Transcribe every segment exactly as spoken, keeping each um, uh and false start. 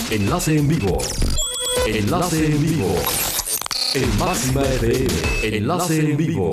Enlace en vivo. Enlace en vivo. En Máxima F M. Enlace en vivo.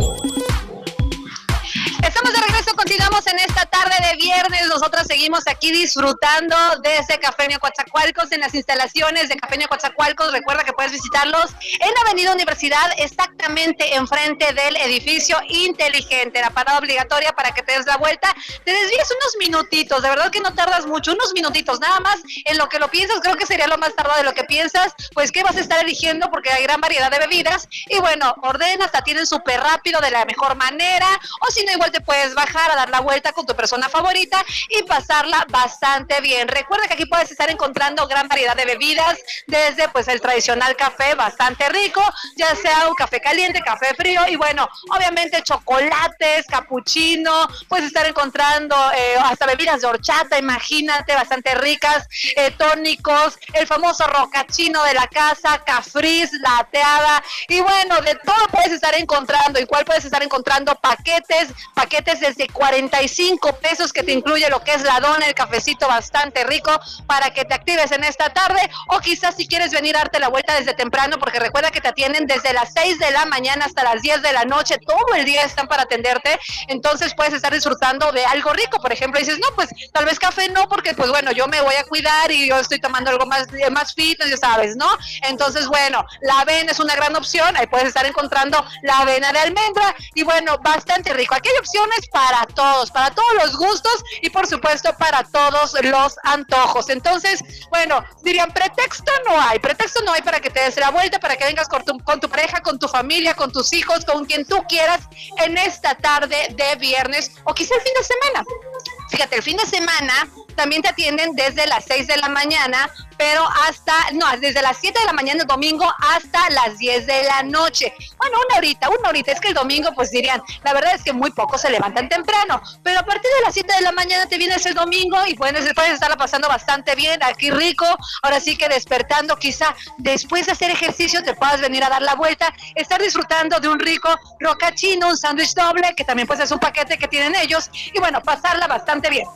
Estamos de regreso, continuamos en esta tarde de viernes. Nosotros seguimos aquí disfrutando desde Cafeño Coatzacoalcos, en las instalaciones de Cafeño Coatzacoalcos. Recuerda que puedes visitarlos en Avenida Universidad, exactamente enfrente del edificio inteligente. La parada obligatoria para que te des la vuelta, te desvíes unos minutitos, de verdad que no tardas mucho, unos minutitos nada más en lo que lo piensas. Creo que sería lo más tardado de lo que piensas, pues qué vas a estar eligiendo, porque hay gran variedad de bebidas. Y bueno, ordenas, la tienen súper rápido, de la mejor manera, o si no, igual te puedes bajar a dar la vuelta con tu persona favorita y pasarla bastante bien. Recuerda que aquí puedes estar encontrando gran variedad de bebidas, desde pues el tradicional café bastante rico, ya sea un café caliente, café frío, y bueno, obviamente chocolates, capuchino, puedes estar encontrando eh, hasta bebidas de horchata, imagínate, bastante ricas, eh, tónicos, el famoso rocachino de la casa, cafris, lateada, y bueno, de todo puedes estar encontrando. Igual puedes estar encontrando paquetes, paquetes desde cuarenta y cinco pesos, que te incluye lo que es la dona, el cafecito bastante rico para que te actives en esta tarde, o quizás si quieres venir a darte la vuelta desde temprano, porque recuerda que te atienden desde las seis de la mañana hasta las diez de la noche, todo el día están para atenderte. Entonces puedes estar disfrutando de algo rico. Por ejemplo, dices, no, pues tal vez café no, porque pues bueno, yo me voy a cuidar y yo estoy tomando algo más, más fitness, ya sabes, ¿no? Entonces bueno, la avena es una gran opción, ahí puedes estar encontrando la avena de almendra, y bueno, bastante rico. Aquí hay opciones para todos, para todos los gustos, y por supuesto para todos los antojos. Entonces, bueno, dirían, pretexto no hay, pretexto no hay para que te des la vuelta, para que vengas con tu, con tu pareja, con tu familia, con tus hijos, con quien tú quieras en esta tarde de viernes, o quizá el fin de semana. Fíjate, el fin de semana también te atienden desde las seis de la mañana, pero hasta, no, desde las siete de la mañana el domingo hasta las diez de la noche. Bueno, una horita, una horita, es que el domingo pues dirían, la verdad es que muy pocos se levantan temprano, pero a partir de las siete de la mañana te vienes el domingo y puedes, puedes estarla pasando bastante bien, aquí rico, ahora sí que despertando, quizá después de hacer ejercicio te puedas venir a dar la vuelta, estar disfrutando de un rico rocachino, un sándwich doble, que también pues es un paquete que tienen ellos, y bueno, pasarla bastante bien.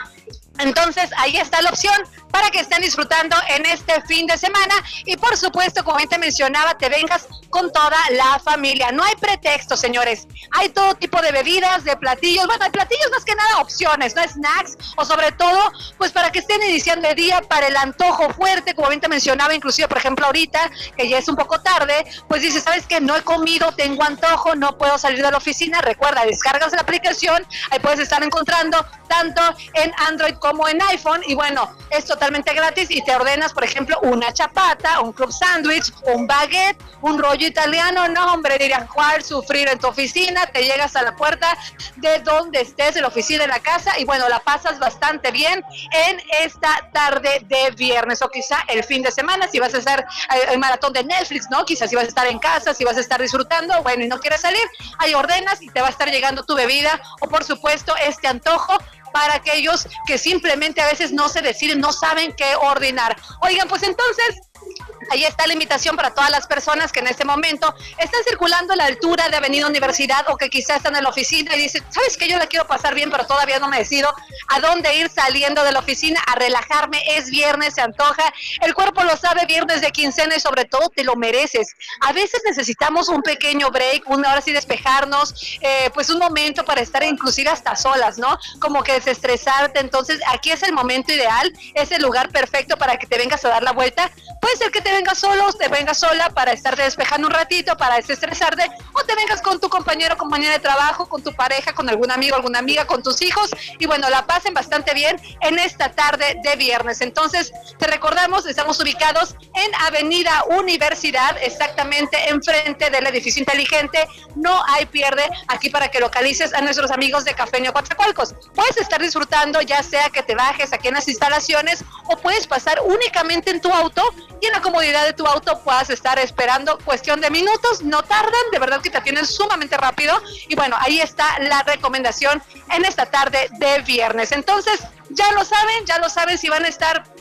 Entonces ahí está la opción para que estén disfrutando en este fin de semana, y por supuesto, como bien te mencionaba, te vengas con toda la familia. No hay pretexto, señores, hay todo tipo de bebidas, de platillos, bueno, hay platillos más que nada opciones, no snacks, o sobre todo pues para que estén iniciando el día para el antojo fuerte, como bien te mencionaba. Inclusive, por ejemplo, ahorita que ya es un poco tarde, pues dices, ¿sabes qué? No he comido, tengo antojo, no puedo salir de la oficina. Recuerda, descargas la aplicación, ahí puedes estar encontrando tanto en Android como en iPhone, y bueno, es totalmente gratis, y te ordenas, por ejemplo, una chapata, un club sándwich, un baguette, un rollo italiano. No, hombre, dirían, ¿cuál sufrir en tu oficina? Te llegas a la puerta de donde estés, de la oficina, de la casa, y bueno, la pasas bastante bien en esta tarde de viernes, o quizá el fin de semana, si vas a hacer el maratón de Netflix, ¿no? Quizás si vas a estar en casa, si vas a estar disfrutando, bueno, y no quieres salir, ahí ordenas y te va a estar llegando tu bebida, o por supuesto este antojo para aquellos que simplemente a veces no se deciden, no saben qué ordenar. Oigan, pues entonces, ahí está la invitación para todas las personas que en este momento están circulando a la altura de Avenida Universidad, o que quizás están en la oficina y dicen, ¿sabes qué? Yo la quiero pasar bien, pero todavía no me decido a dónde ir saliendo de la oficina a relajarme. Es viernes, se antoja, el cuerpo lo sabe, viernes de quincena, y sobre todo te lo mereces. A veces necesitamos un pequeño break, una hora así despejarnos, eh, pues un momento para estar inclusive hasta solas, ¿no? Como que desestresarte. Entonces aquí es el momento ideal, es el lugar perfecto para que te vengas a dar la vuelta. Puede ser que te vengas solo, te vengas sola para estarte despejando un ratito, para desestresarte, o te vengas con tu compañero, compañera de trabajo, con tu pareja, con algún amigo, alguna amiga, con tus hijos, y bueno, la pasen bastante bien en esta tarde de viernes. Entonces, te recordamos, estamos ubicados en Avenida Universidad, exactamente enfrente del edificio inteligente. No hay pierde aquí para que localices a nuestros amigos de Cafeño Coatzacoalcos. Puedes estar disfrutando, ya sea que te bajes aquí en las instalaciones, o puedes pasar únicamente en tu auto, y en la comodidad de tu auto puedas estar esperando cuestión de minutos, no tardan, de verdad que te atienden sumamente rápido. Y bueno, ahí está la recomendación en esta tarde de viernes. Entonces, ya lo saben, ya lo saben, si van a estar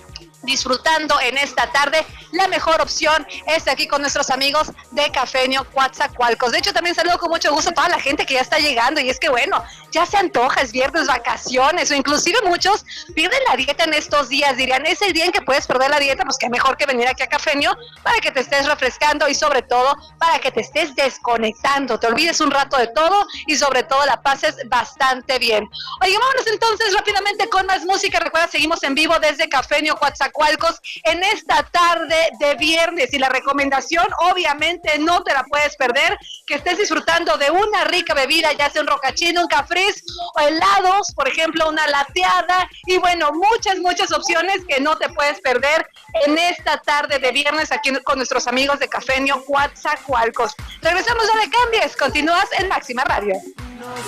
disfrutando en esta tarde. La mejor opción es aquí con nuestros amigos de Cafeño Coatzacoalcos. De hecho, también saludo con mucho gusto a toda la gente que ya está llegando, y es que bueno, ya se antoja, es viernes, vacaciones, o inclusive muchos pierden la dieta en estos días. Dirían, es el día en que puedes perder la dieta, pues qué mejor que venir aquí a Cafeño para que te estés refrescando y sobre todo para que te estés desconectando, te olvides un rato de todo y sobre todo la pases bastante bien. Oye, vámonos entonces rápidamente con más música. Recuerda, seguimos en vivo desde Cafeño Coatzacoalcos en esta tarde de viernes, y la recomendación obviamente no te la puedes perder, que estés disfrutando de una rica bebida, ya sea un rocachino, un cafriz o helados, por ejemplo una lateada, y bueno, muchas muchas opciones que no te puedes perder en esta tarde de viernes aquí con nuestros amigos de Cafeño Coatzacoalcos. Regresamos, no le cambies, continúas en Máxima Radio.